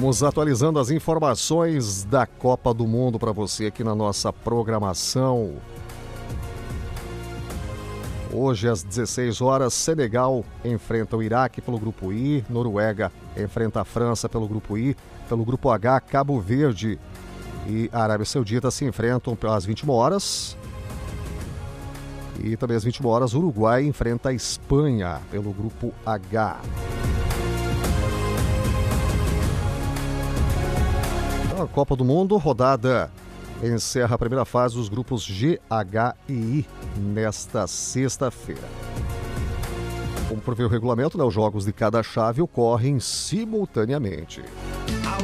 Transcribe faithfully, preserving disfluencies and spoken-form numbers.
Vamos atualizando as informações da Copa do Mundo para você aqui na nossa programação. Hoje, às dezesseis horas, Senegal enfrenta o Iraque pelo grupo I, Noruega enfrenta a França pelo grupo I, pelo grupo H, Cabo Verde e Arábia Saudita se enfrentam às vinte e uma horas. E também às vinte e uma horas, Uruguai enfrenta a Espanha pelo grupo H. A Copa do Mundo, rodada encerra a primeira fase dos grupos G, H e I nesta sexta-feira. Como prevê o regulamento, né, os jogos de cada chave ocorrem simultaneamente.